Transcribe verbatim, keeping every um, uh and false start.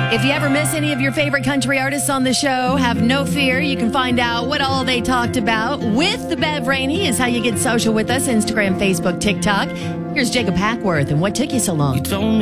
If you ever miss any of your favorite country artists on the show, have no fear. You can find out what all they talked about with the Bev Rainey is how you get social with us. Instagram, Facebook, TikTok. Here's Jacob Hackworth and What Took You So Long? You told me